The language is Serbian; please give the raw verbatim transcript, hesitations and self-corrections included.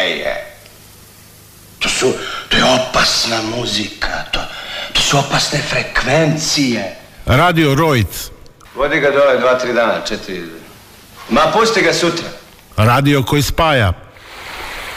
je. To su, to je opasna muzika, to, to su opasne frekvencije. Radio Rojc. Vodi ga dole dva, tri dana, četiri. Ma pusti ga sutra. Radio koji spaja.